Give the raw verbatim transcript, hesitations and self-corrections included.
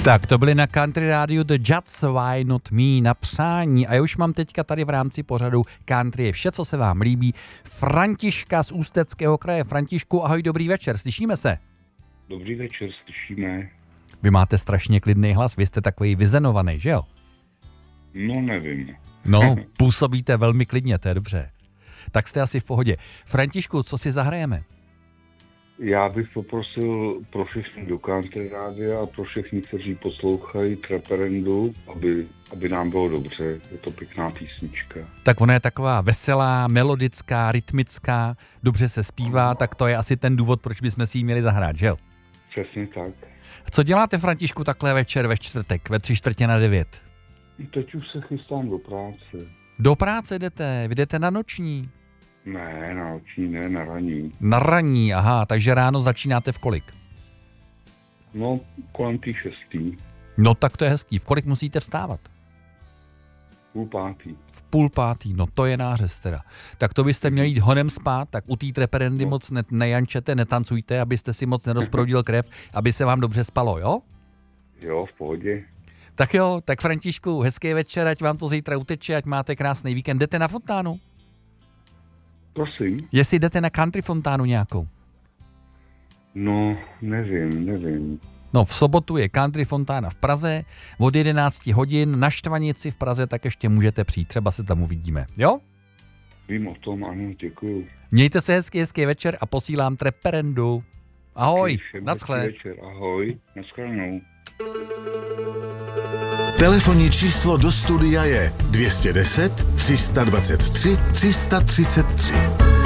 Tak to byly na Country rádiu The Judds, Why Not Me na přání. A já už mám teďka tady v rámci pořadu Country je vše, co se vám líbí. Františka z Ústeckého kraje. Františku, ahoj, dobrý večer, slyšíme se? Dobrý večer, slyšíme. Vy máte strašně klidný hlas, vy jste takový vyzenovaný, že jo? No, nevím. No, působíte velmi klidně, to je dobře. Tak jste asi v pohodě. Františku, co si zahrajeme? Já bych poprosil pro všechny do Country rádia a pro všechny, kteří poslouchají Treperendu, aby, aby nám bylo dobře. Je to pěkná písnička. Tak ona je taková veselá, melodická, rytmická, dobře se zpívá, tak to je asi ten důvod, proč bychom si ji měli zahrát, že jo? Přesně tak. Co děláte, Františku, takhle večer ve čtvrtek, ve tři čtvrtě na devět? Teď už se chystám do práce. Do práce jdete, vy jdete na noční? Ne, na noční, ne, na raní. Na raní, aha, takže ráno začínáte v kolik? No, kolem tý šestý. No tak to je hezký, v kolik musíte vstávat? Půl pátý. V půl pátý, no to je nářez teda. Tak to byste měli jít honem spát, tak u té Treperendy no. moc ne, nejančete, netancujte, abyste si moc nerozproudil krev, aby se vám dobře spalo, jo? Jo, v pohodě. Tak jo, tak Františku, hezký večer, ať vám to zítra uteče, ať máte krásný víkend. Jdete na fontánu? Prosím? Jestli jdete na country fontánu nějakou? No, nevím, nevím. No, v sobotu je country fontána v Praze, od jedenáct hodin na Štvanici v Praze, tak ještě můžete přijít, třeba se tam uvidíme, jo? Vím o tom, ano, děkuju. Mějte se hezký, hezký večer a posílám Treperendu. Ahoj, Všem naschle. hezký večer, ahoj, naschledanou. Telefonní číslo do studia je dvě stě deset, tři sta dvacet tři, tři sta třicet tři.